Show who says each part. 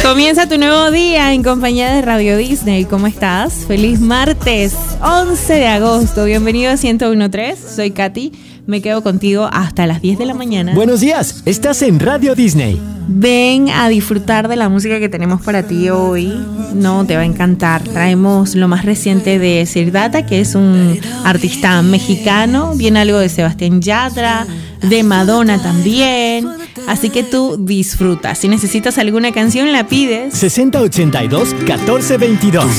Speaker 1: Comienza tu nuevo día en compañía de Radio Disney. ¿Cómo estás? Feliz martes 11 de agosto. Bienvenido a 101.3. Soy Katy. Me quedo contigo hasta las 10 de la mañana.
Speaker 2: Buenos días. Estás en Radio Disney.
Speaker 1: Ven a disfrutar de la música que tenemos para ti hoy. No, te va a encantar. Traemos lo más reciente de Siddhartha, que es un artista mexicano. Viene algo de Sebastián Yatra, de Madonna también. Así que tú disfruta. Si necesitas alguna canción, la pides.
Speaker 2: 6082-1422.